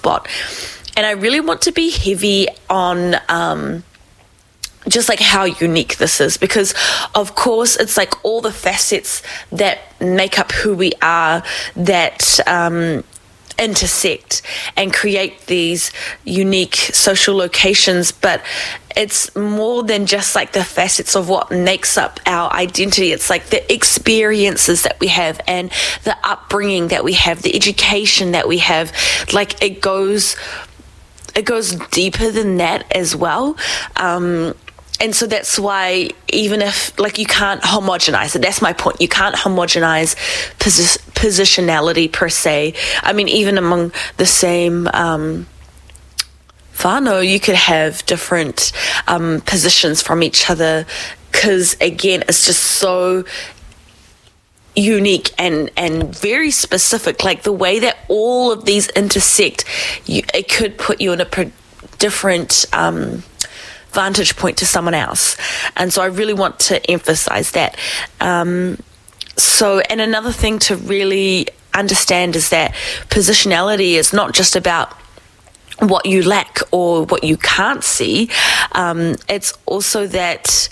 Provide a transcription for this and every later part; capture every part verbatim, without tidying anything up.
spot. And I really want to be heavy on um, just like how unique this is, because of course it's like all the facets that make up who we are that um, intersect and create these unique social locations, but it's more than just like the facets of what makes up our identity. It's like the experiences that we have and the upbringing that we have, the education that we have. Like it goes it goes deeper than that as well. Um And so that's why even if, like, you can't homogenize it, that's my point. You can't homogenize posi- positionality per se. I mean, even among the same um, whānau, you could have different um, positions from each other because, again, it's just so unique and, and very specific. Like, the way that all of these intersect, you, it could put you in a pre- different... Um, vantage point to someone else. And so I really want to emphasize that. Um, so, and another thing to really understand is that positionality is not just about what you lack or what you can't see. Um, it's also that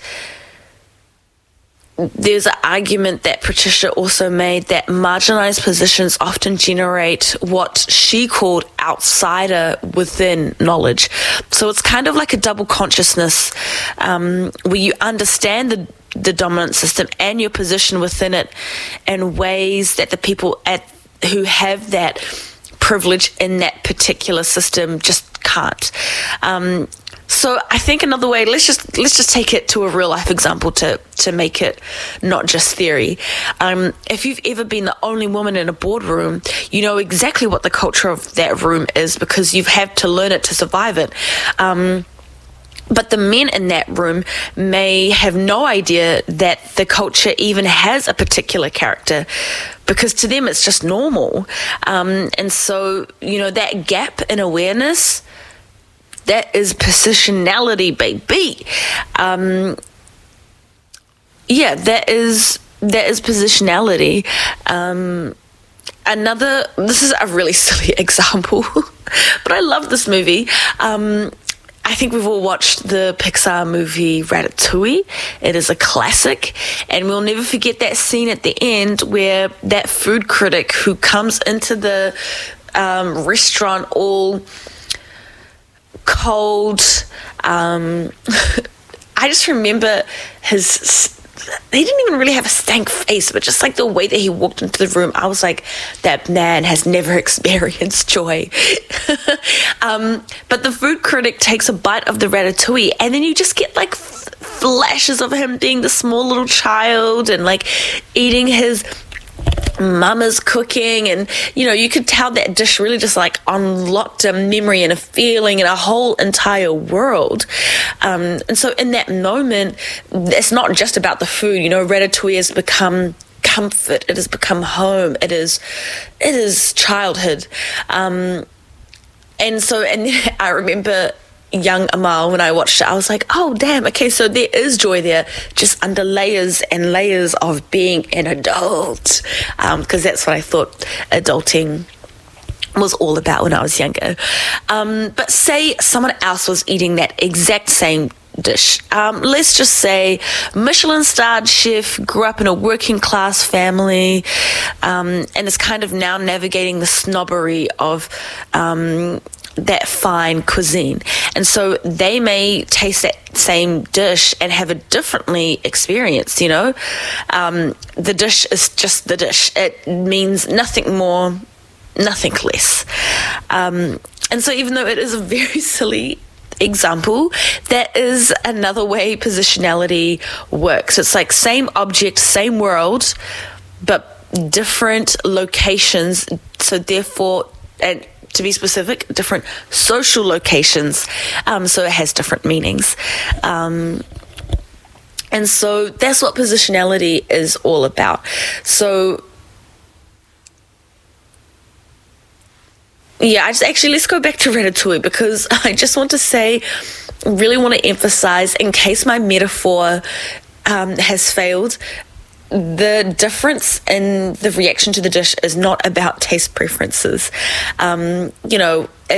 there's an argument that Patricia also made that marginalized positions often generate what she called outsider within knowledge. So it's kind of like a double consciousness um, where you understand the the dominant system and your position within it in ways that the people at who have that privilege in that particular system just can't. Um, So I think another way, let's just let's just take it to a real life example to to make it not just theory. Um, if you've ever been the only woman in a boardroom, you know exactly what the culture of that room is because you've had to learn it to survive it. Um, but the men in that room may have no idea that the culture even has a particular character because to them it's just normal. Um, and so, you know, that gap in awareness, that is positionality, baby. Um, yeah, that is that is positionality. Um, another, this is a really silly example, but I love this movie. Um, I think we've all watched the Pixar movie Ratatouille. It is a classic, and we'll never forget that scene at the end where that food critic who comes into the um, restaurant all cold. Um, I just remember his... He didn't even really have a stank face, but just like the way that he walked into the room, I was like, that man has never experienced joy. um, but the food critic takes a bite of the ratatouille, and then you just get like f- flashes of him being the small little child and like eating his mama's cooking, and you know, you could tell that dish really just like unlocked a memory and a feeling and a whole entire world. Um, and so in that moment, it's not just about the food. You know, ratatouille has become comfort, it has become home, it is it is childhood. Um, and so and I remember young Amal, when I watched it, I was like, oh damn, okay, so there is joy there, just under layers and layers of being an adult, because um, that's what I thought adulting was all about when I was younger. Um, but say someone else was eating that exact same dish. Um, let's just say Michelin-starred chef, grew up in a working class family, um, and is kind of now navigating the snobbery of um, that fine cuisine. And so they may taste that same dish and have a differently experience, you know. Um, the dish is just the dish. It means nothing more, nothing less. Um, and so even though it is a very silly example, that is another way positionality works. It's like same object, same world, but different locations. So therefore, and to be specific, different social locations. Um, so it has different meanings. Um, and so that's what positionality is all about. So yeah, I just actually, let's go back to Ratatouille, because I just want to say, really want to emphasize, in case my metaphor um, has failed, the difference in the reaction to the dish is not about taste preferences. Um, you know,